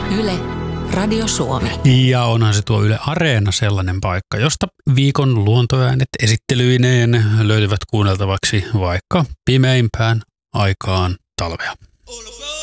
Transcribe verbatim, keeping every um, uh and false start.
Yle, Radio Suomi. Ja onhan se tuo Yle Areena sellainen paikka, josta viikon luontoäänet esittelyineen löytyvät kuunneltavaksi vaikka pimeimpään aikaan talvea.